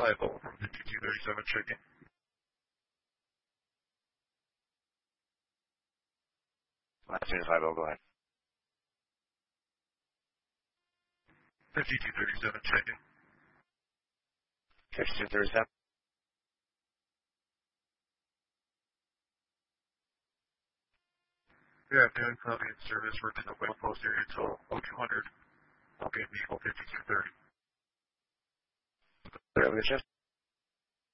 5-0 from 5237 chicken. 5-0, go ahead. 5237 chicken. 5237. Good afternoon, copy and service. We're in the West Coast area until 0200. Okay, vehicle 5230. Clear with the shift.